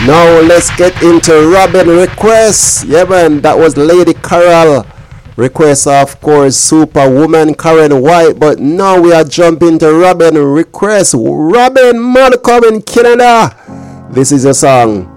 Now let's get into Robin requests. Yeah, man, that was Lady Carol. Request, of course, Superwoman Karen White. But now we are jumping to Robin requests. Robin Malcolm in Canada. This is a song.